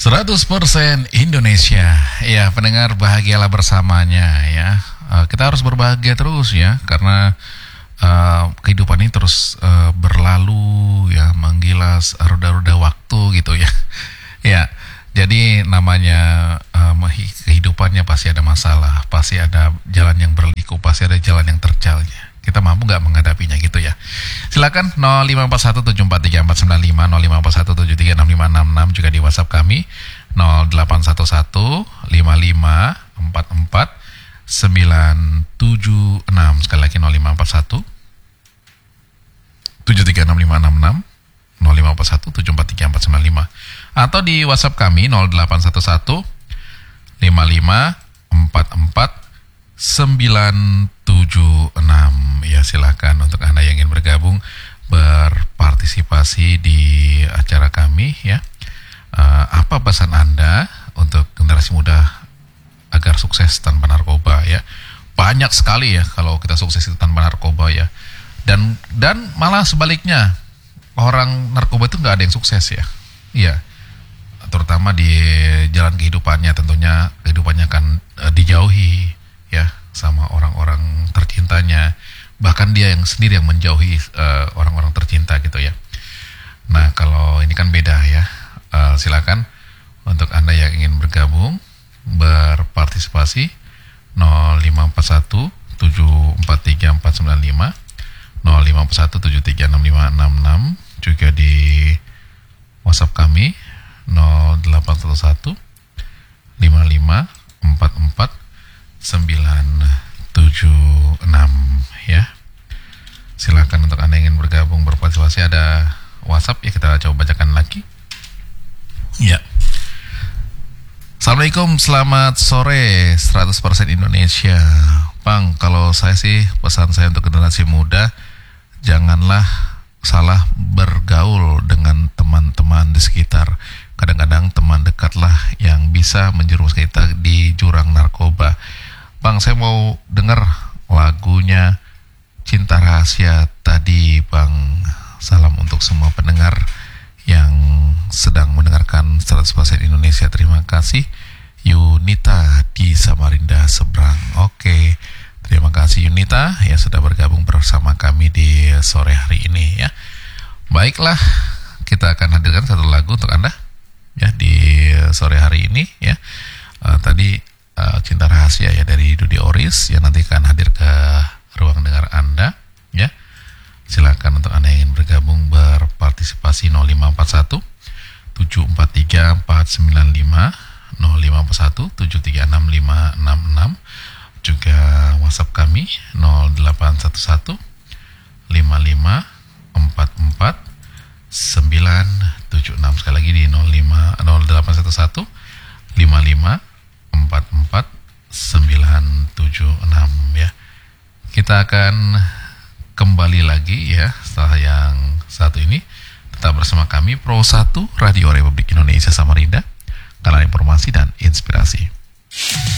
100% Indonesia. Ya, pendengar, bahagialah bersamanya ya. Kita harus berbahagia terus ya, karena kehidupan ini terus berlalu ya, menggilas roda-roda waktu gitu ya. Ya, jadi namanya kehidupannya pasti ada masalah, pasti ada jalan yang berliku, pasti ada jalan yang terjalnya. Kita mampu nggak menghadapinya gitu ya. Silakan 0541743495, 0541736566, juga di WhatsApp kami 0811544976. Sekali lagi 0541 736566, 0541743495, atau di WhatsApp kami 0811 5544 976. Ya, silakan untuk Anda yang ingin bergabung berpartisipasi di acara kami ya. Apa pesan Anda untuk generasi muda agar sukses tanpa narkoba ya? Banyak sekali ya kalau kita sukses itu tanpa narkoba ya. Dan malah sebaliknya, orang narkoba itu nggak ada yang sukses ya. Iya. Terutama di jalan kehidupannya, tentunya kehidupannya akan dijauhi ya sama orang-orang tercintanya, bahkan dia yang sendiri yang menjauhi orang-orang tercinta gitu ya. Nah, kalau ini kan beda ya. Silakan untuk Anda yang ingin bergabung berpartisipasi 0541 743495, 0541 736566, juga di WhatsApp kami 0811 5544 976 ya. Silakan untuk Anda yang ingin bergabung berpartisipasi. Ada WhatsApp ya, kita coba bacakan lagi. Ya. Assalamualaikum, selamat sore 100% Indonesia. Bang, kalau saya sih, pesan saya untuk generasi muda, janganlah salah bergaul dengan teman-teman di sekitar. Kadang-kadang teman dekatlah yang bisa menjerumus kita di jurang narkoba. Bang, saya mau dengar lagunya Cinta Rahasia tadi, Bang. Salam untuk semua pendengar yang sedang mendengarkan 100% Indonesia. Terima kasih. Yunita di Samarinda Seberang. Oke, terima kasih Yunita yang sudah bergabung bersama kami di sore hari ini ya. Baiklah, kita akan hadirkan satu lagu untuk Anda ya di sore hari ini ya. Tadi Cinta Rahasia ya dari Dudy Oris yang nanti akan hadir ke ruang dengar Anda ya. Silakan untuk Anda yang ingin bergabung berpartisipasi 0541 743 495, 0541 7365566, juga WhatsApp kami 0811 5544 976. Sekali lagi di 0811 5544 976 ya. Kita akan kembali lagi ya setelah yang satu ini. Tetap bersama kami Pro 1 Radio Republik Indonesia Samarinda, kanal informasi dan inspirasi.